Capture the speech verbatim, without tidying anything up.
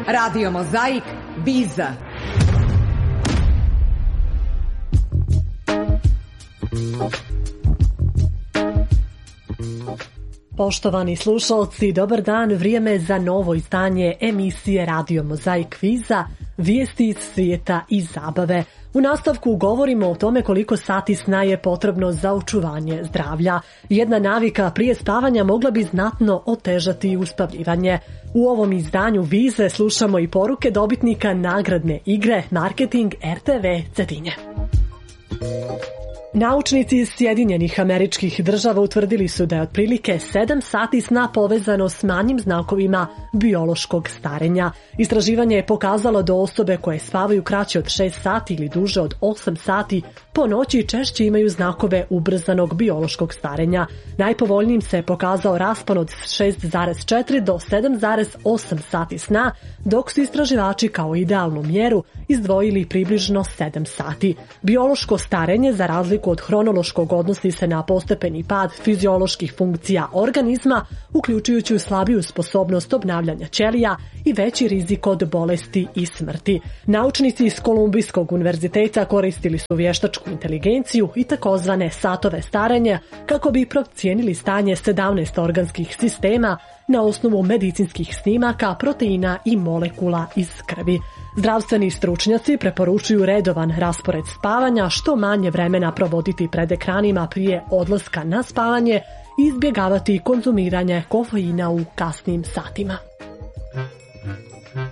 Radio Mozaik, Biza. Poštovani slušalci, dobar dan, vrijeme za novo izdanje emisije Radio Mozaik Kviza, vijesti iz svijeta i zabave. U nastavku govorimo o tome koliko sati sna je potrebno za očuvanje zdravlja. Jedna navika prije spavanja mogla bi znatno otežati uspavljivanje. U ovom izdanju Vize slušamo i poruke dobitnika nagradne igre Marketing R T V Cetinje. Naučnici iz Sjedinjenih Američkih Država utvrdili su da je otprilike sedam sati sna povezano s manjim znakovima biološkog starenja. Istraživanje je pokazalo da osobe koje spavaju kraće od šest sati ili duže od osam sati po noći češće imaju znakove ubrzanog biološkog starenja. Najpovoljnijim se je pokazao raspon od šest zarez četiri do sedam zarez osam sati sna, dok su istraživači kao idealnu mjeru izdvojili približno sedam sati. Biološko starenje, za razliku od hronološkog, odnosi se na postepeni pad fizioloških funkcija organizma, uključujući slabiju sposobnost obnavljanja ćelija i veći rizik od bolesti i smrti. Naučnici iz Kolumbijskog univerziteta koristili su vještačku inteligenciju i takozvane satove starenja kako bi procijenili stanje sedamnaest organskih sistema na osnovu medicinskih snimaka, proteina i molekula iz krvi. Zdravstveni stručnjaci preporučuju redovan raspored spavanja, što manje vremena provoditi pred ekranima prije odlaska na spavanje i izbjegavati konzumiranje kofeina u kasnim satima.